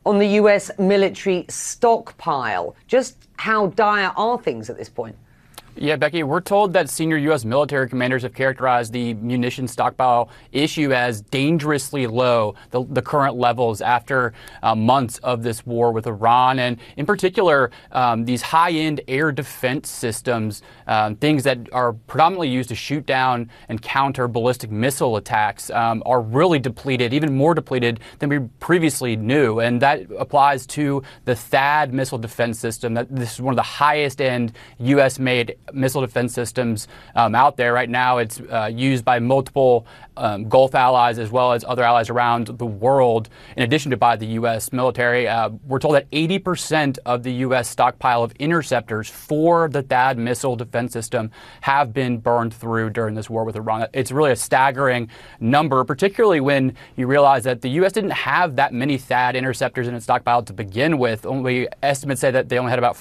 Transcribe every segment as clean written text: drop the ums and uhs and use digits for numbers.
on the US military stockpile. Just how dire are things at this point? Yeah, Becky, we're told that senior U.S. military commanders have characterized the munitions stockpile issue as dangerously low, the current levels after months of this war with Iran. And in particular, these high-end air defense systems, things that are predominantly used to shoot down and counter ballistic missile attacks, are really depleted, even more depleted than we previously knew. And that applies to the THAAD missile defense system. This is one of the highest-end U.S.-made missile defense systems out there right now. It's used by multiple Gulf allies as well as other allies around the world, in addition to by the U.S. military. We're told that 80% of the U.S. stockpile of interceptors for the THAAD missile defense system have been burned through during this war with Iran. It's really a staggering number, particularly when you realize that the U.S. didn't have that many THAAD interceptors in its stockpile to begin with. Only estimates say that they only had about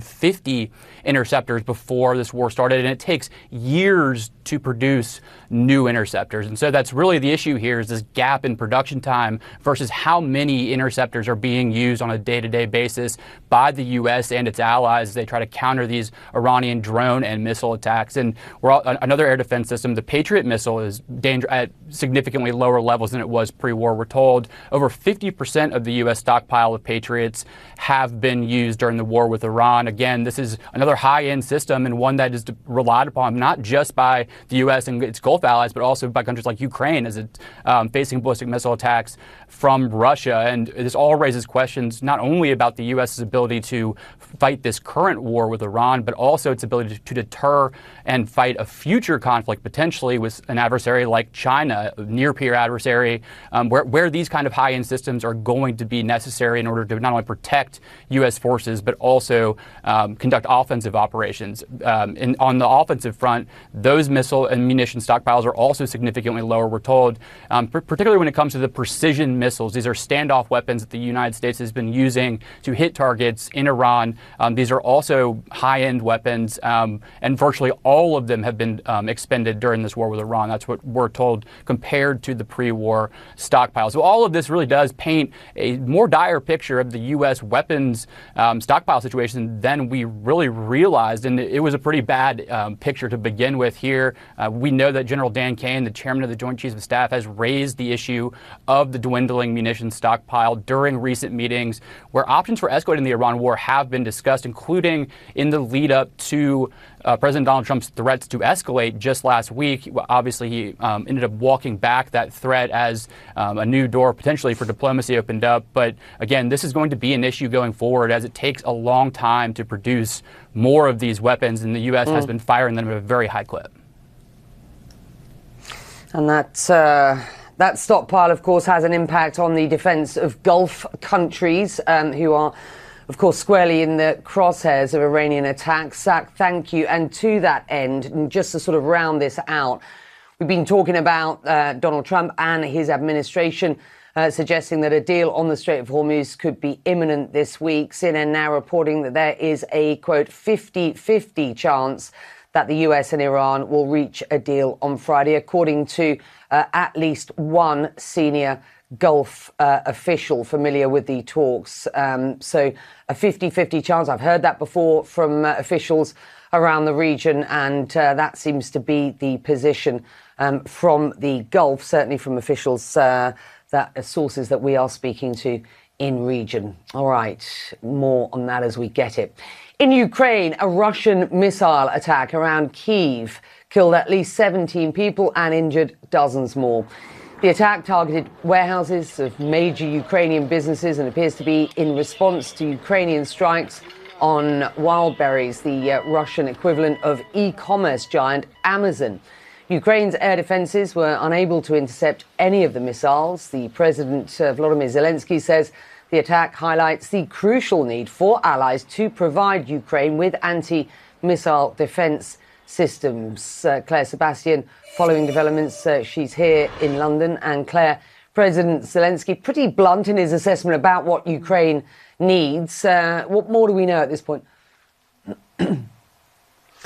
450 interceptors before this war started, and it takes years to produce new interceptors. And so that's really the issue here, is this gap in production time versus how many interceptors are being used on a day-to-day basis by the U.S. and its allies as they try to counter these Iranian drone and missile attacks. And another air defense system, the Patriot missile, is at significantly lower levels than it was pre-war. We're told over 50% of the U.S. stockpile of Patriots have been used during the war with Iran. Again, this is another high-end system, and one that is relied upon not just by the U.S. and its Gulf allies, but also by countries like Ukraine as it's facing ballistic missile attacks from Russia. And this all raises questions not only about the U.S.'s ability to fight this current war with Iran, but also its ability to deter and fight a future conflict, potentially with an adversary like China, a near-peer adversary, where these kind of high-end systems are going to be necessary in order to not only protect U.S. forces, but also conduct offensive operations. On the offensive front, those missile and munition stockpiles are also significantly lower, we're told, particularly when it comes to the precision missiles. These are standoff weapons that the United States has been using to hit targets in Iran. These are also high-end weapons, and virtually all of them have been expended during this war with Iran. That's what we're told, compared to the pre-war stockpile. So all of this really does paint a more dire picture of the U.S. weapons stockpile situation than we really realized, and it was a pretty bad picture to begin with here. We know that General Dan Kane, the chairman of the Joint Chiefs of Staff, has raised the issue of the dwindling munitions stockpile during recent meetings where options for escalating the Iran war have been discussed, including in the lead up to President Donald Trump's threats to escalate just last week. Obviously, he ended up walking back that threat as a new door potentially for diplomacy opened up. But again, this is going to be an issue going forward, as it takes a long time to produce more of these weapons, and the U.S. has been firing them at a very high clip. And that stockpile, of course, has an impact on the defense of Gulf countries who are, of course, squarely in the crosshairs of Iranian attacks. Zach, thank you. And to that end, and just to sort of round this out, we've been talking about Donald Trump and his administration suggesting that a deal on the Strait of Hormuz could be imminent this week. CNN now reporting that there is a, quote, 50-50 chance that the US and Iran will reach a deal on Friday, according to at least one senior Gulf official familiar with the talks. So a 50-50 chance. I've heard that before from officials around the region, and that seems to be the position from the Gulf, certainly from officials, sources that we are speaking to in region. All right, more on that as we get it. In Ukraine, a Russian missile attack around Kyiv killed at least 17 people and injured dozens more. The attack targeted warehouses of major Ukrainian businesses and appears to be in response to Ukrainian strikes on Wildberries, the Russian equivalent of e-commerce giant Amazon. Ukraine's air defenses were unable to intercept any of the missiles. The President, Volodymyr Zelensky, says the attack highlights the crucial need for allies to provide Ukraine with anti-missile defense systems. Claire Sebastian, following developments, she's here in London. And Claire, President Zelensky, pretty blunt in his assessment about what Ukraine needs. What more do we know at this point?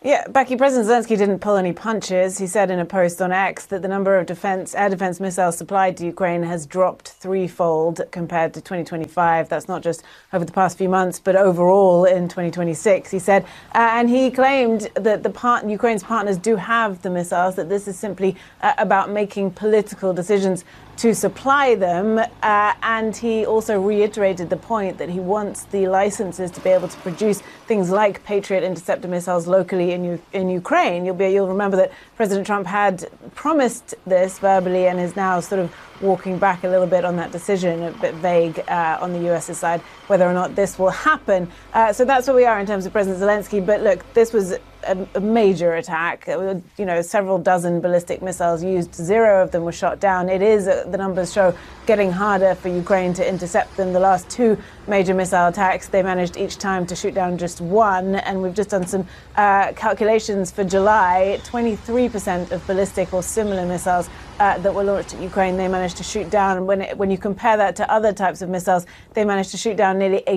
Yeah, Becky, President Zelensky didn't pull any punches. He said in a post on X that the number of air defense missiles supplied to Ukraine has dropped threefold compared to 2025. That's not just over the past few months, but overall in 2026, he said. And he claimed that Ukraine's partners do have the missiles, that this is simply about making political decisions to supply them. And he also reiterated the point that he wants the licenses to be able to produce things like Patriot interceptor missiles locally in Ukraine. You'll remember that President Trump had promised this verbally and is now sort of walking back a little bit on that decision, a bit vague on the US's side, whether or not this will happen. So that's where we are in terms of President Zelensky. But look, this was a major attack. Several dozen ballistic missiles used. 0 of them were shot down. It is, the numbers show, getting harder for Ukraine to intercept them. The last 2 major missile attacks, they managed each time to shoot down just 1. And we've just done some calculations for July. 23% of ballistic or similar missiles that were launched at Ukraine, they managed to shoot down. When you compare that to other types of missiles, they managed to shoot down nearly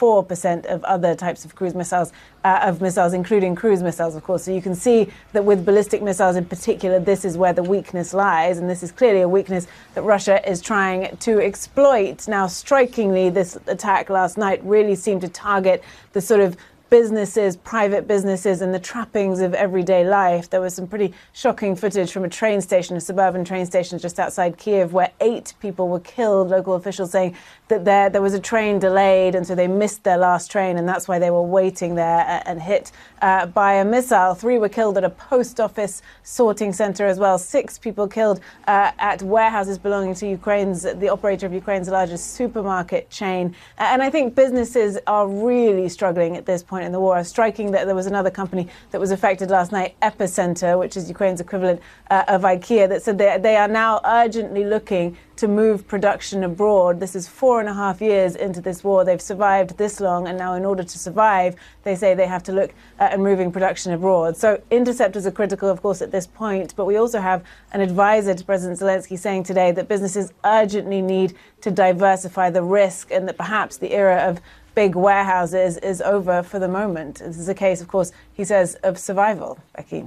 84% of other types of cruise missiles, including cruise missiles, of course. So you can see that with ballistic missiles in particular, this is where the weakness lies. And this is clearly a weakness that Russia is trying to exploit. Now, strikingly, this attack last night really seemed to target the sort of businesses, private businesses, and the trappings of everyday life. There was some pretty shocking footage from a train station, a suburban train station just outside Kiev, where 8 people were killed. Local officials saying that there was a train delayed, and so they missed their last train, and that's why they were waiting there and hit by a missile. 3 were killed at a post office sorting center as well. 6 people killed at warehouses belonging to the operator of Ukraine's largest supermarket chain. And I think businesses are really struggling at this point in the war. Striking that there was another company that was affected last night, Epicenter, which is Ukraine's equivalent of IKEA, that said they are now urgently looking to move production abroad. This is 4.5 years into this war. They've survived this long, and now in order to survive, they say they have to look at moving production abroad. So interceptors are critical, of course, at this point, but we also have an advisor to President Zelensky saying today that businesses urgently need to diversify the risk, and that perhaps the era of big warehouses is over for the moment. This is a case, of course, he says, of survival. Becky.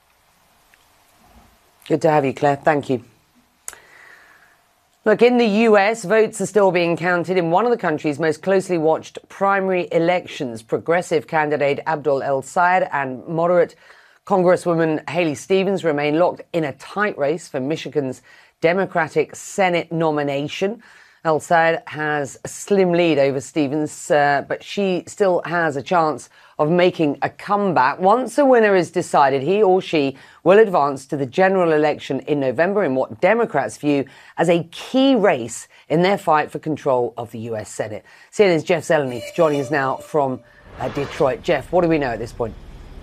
Good to have you, Claire. Thank you. Look, in the US, votes are still being counted in one of the country's most closely watched primary elections. Progressive candidate Abdul El-Sayed and moderate Congresswoman Haley Stevens remain locked in a tight race for Michigan's Democratic Senate nomination. El-Sayed has a slim lead over Stevens, but she still has a chance of making a comeback. Once a winner is decided, he or she will advance to the general election in November in what Democrats view as a key race in their fight for control of the US Senate. CNN's Jeff Zeleny joining us now from Detroit. Jeff, what do we know at this point?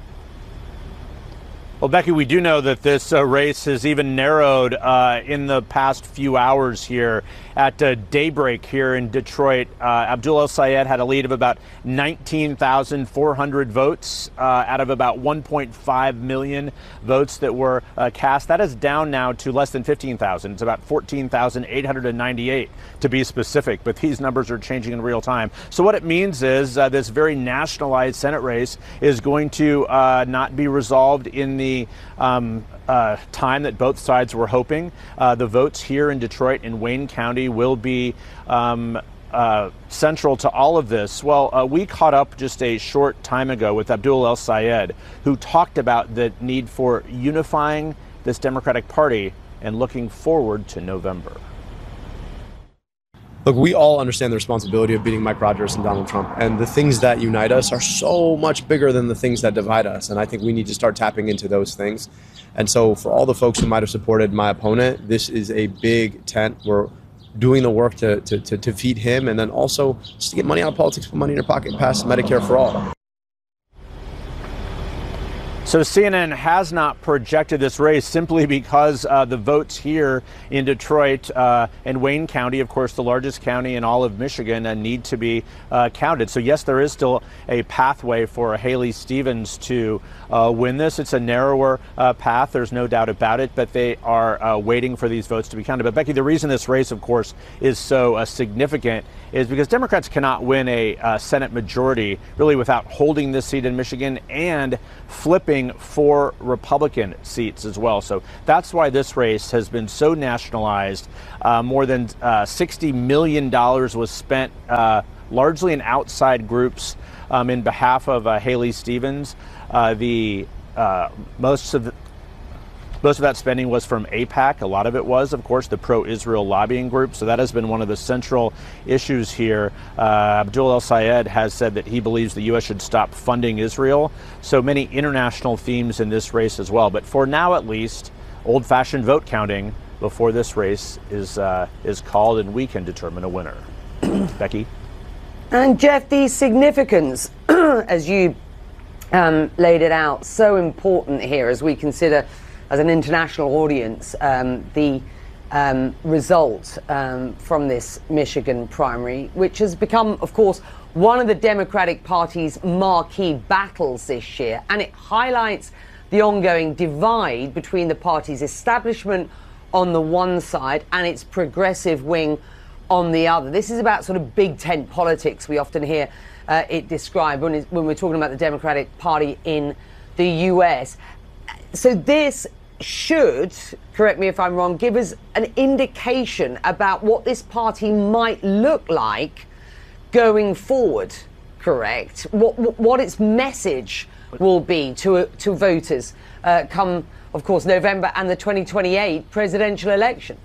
Well, Becky, we do know that this race has even narrowed in the past few hours here. At daybreak here in Detroit, Abdul El-Sayed had a lead of about 19,400 votes out of about 1.5 million votes that were cast. That is down now to less than 15,000. It's about 14,898 to be specific, but these numbers are changing in real time. So what it means is this very nationalized Senate race is going to not be resolved in the time that both sides were hoping. The votes here in Detroit and Wayne County will be central to all of this. Well, we caught up just a short time ago with Abdul El-Sayed, who talked about the need for unifying this Democratic Party and looking forward to November. Look, we all understand the responsibility of beating Mike Rogers and Donald Trump, and the things that unite us are so much bigger than the things that divide us, and I think we need to start tapping into those things. And so for all the folks who might have supported my opponent, this is a big tent. We're doing the work to defeat him, and then also just to get money out of politics, put money in your pocket, pass Medicare for all. So CNN has not projected this race simply because the votes here in Detroit and Wayne County, of course, the largest county in all of Michigan, need to be counted. So, yes, there is still a pathway for Haley Stevens to win this. It's a narrower path. There's no doubt about it, but they are waiting for these votes to be counted. But, Becky, the reason this race, of course, is so significant is because Democrats cannot win a Senate majority really without holding this seat in Michigan and flipping including 4 Republican seats as well. So that's why this race has been so nationalized. More than $60 million was spent largely in outside groups in behalf of Haley Stevens. Most of that spending was from AIPAC. A lot of it was, of course, the pro-Israel lobbying group. So that has been one of the central issues here. Abdul El-Sayed has said that he believes the U.S. should stop funding Israel. So many international themes in this race as well. But for now, at least, old-fashioned vote counting before this race is called, and we can determine a winner. Becky? And Jeff, the significance, as you laid it out, so important here as we consider, as an international audience, the result from this Michigan primary, which has become, of course, one of the Democratic Party's marquee battles this year. And it highlights the ongoing divide between the party's establishment on the one side and its progressive wing on the other. This is about sort of big tent politics. We often hear it described when we're talking about the Democratic Party in the US. So this should, correct me if I'm wrong, give us an indication about what this party might look like going forward, correct? What its message will be to voters come, of course, November and the 2028 presidential election.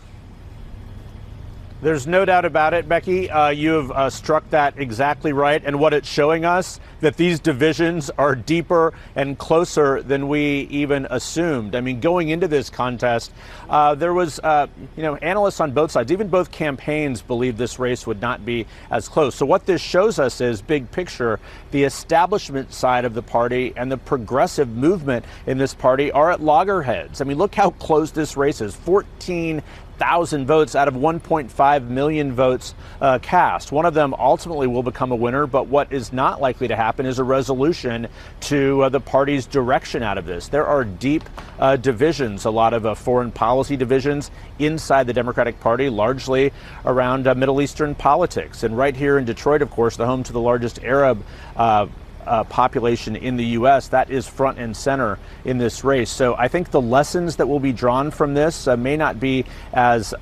There's no doubt about it, Becky. You have struck that exactly right. And what it's showing us, that these divisions are deeper and closer than we even assumed. I mean, going into this contest, there was, analysts on both sides, even both campaigns believed this race would not be as close. So what this shows us is, big picture, the establishment side of the party and the progressive movement in this party are at loggerheads. I mean, look how close this race is. 14,000 votes out of 1.5 million votes cast. One of them ultimately will become a winner, but what is not likely to happen is a resolution to the party's direction out of this. There are deep divisions, a lot of foreign policy divisions inside the Democratic Party, largely around Middle Eastern politics. And right here in Detroit, of course, the home to the largest Arab population in the U.S., that is front and center in this race. So I think the lessons that will be drawn from this may not be as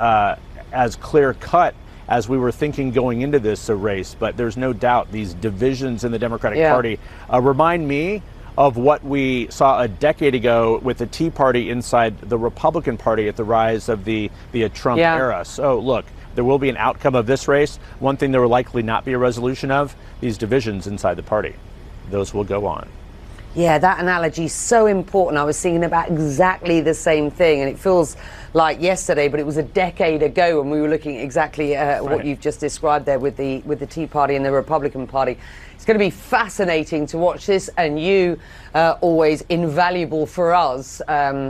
clear cut as we were thinking going into this race, but there's no doubt these divisions in the Democratic Party remind me of what we saw a decade ago with the Tea Party inside the Republican Party at the rise of the Trump era. So look, there will be an outcome of this race. One thing there will likely not be a resolution of, these divisions inside the party. Those will go on. Yeah, that analogy is so important. I was thinking about exactly the same thing, and it feels like yesterday, but it was a decade ago when we were looking exactly at what you've just described there with the Tea Party and the Republican Party. It's going to be fascinating to watch this, and you always invaluable for us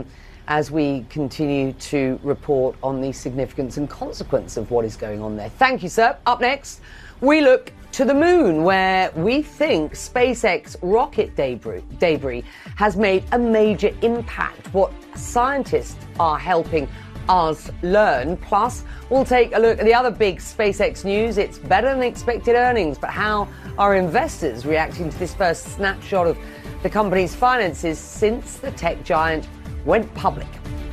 as we continue to report on the significance and consequence of what is going on there. Thank you, sir. Up next, we look to the moon, where we think SpaceX rocket debris has made a major impact. What scientists are helping us learn. Plus, we'll take a look at the other big SpaceX news. It's better than expected earnings, but how are investors reacting to this first snapshot of the company's finances since the tech giant went public?